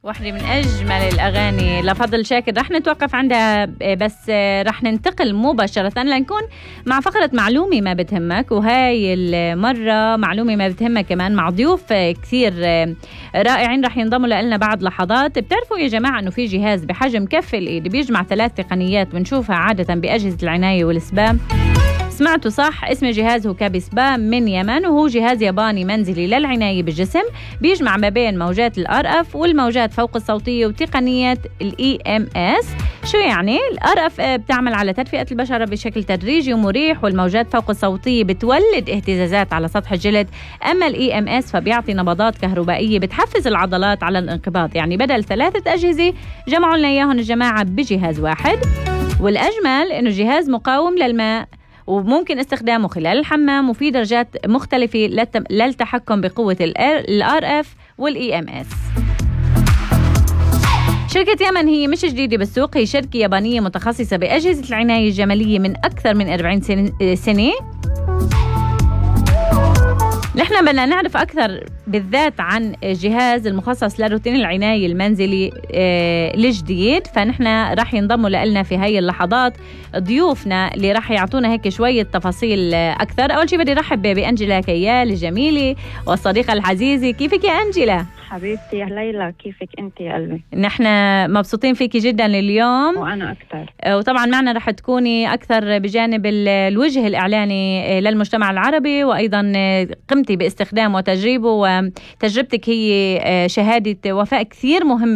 واحدة من أجمل الأغاني لفضل شاكر. رح نتوقف عندها بس رح ننتقل مباشرة لنكون مع فقرة معلومة ما بتهمك، وهاي المرة معلومة ما بتهمك كمان مع ضيوف كثير رائعين رح ينضموا لنا بعد لحظات. بتعرفوا يا جماعة أنه في جهاز بحجم كف الإيد بيجمع 3 تقنيات بنشوفها عادة بأجهزة العناية والسبا؟ سمعتوا صح، اسم جهاز هو كابي سبا من يمن، وهو جهاز ياباني منزلي للعناية بالجسم بيجمع ما بين موجات الRF والموجات فوق الصوتية وتقنية EMS. شو يعني؟ الRF بتعمل على تدفئة البشرة بشكل تدريجي ومريح، والموجات فوق الصوتية بتولد اهتزازات على سطح الجلد، أما EMS فبيعطي نبضات كهربائية بتحفز العضلات على الانقباض. يعني بدل 3 أجهزة جمعوا لنا إياهم الجماعة بجهاز واحد. والأجمل إنه جهاز مقاوم للماء وممكن استخدامه خلال الحمام، وفي درجات مختلفة للتحكم بقوة الRF والEMS. شركة يمن هي مش جديدة بالسوق، هي شركة يابانية متخصصة بأجهزة العناية الجمالية من أكثر من 40 سنة. نحن بدنا نعرف أكثر بالذات عن جهاز المخصص لروتين العناية المنزلي الجديد، فنحن رح ينضموا لنا في هاي اللحظات ضيوفنا اللي رح يعطونا هيك شوية تفاصيل أكثر. أول شيء بدي رحب بأنجلا كيال الجميلة والصديقة العزيزة. كيفك يا أنجلا؟ حبيبتي يا ليلى، كيفك أنت يا قلبي؟ نحن مبسوطين فيكي جدا اليوم، وأنا أكثر. وطبعا معنا رح تكوني أكثر بجانب الوجه الإعلاني للمجتمع العربي، وأيضا قمتي باستخدام وتجريبه، وتجربتك هي شهادة وفاء كثير مهمة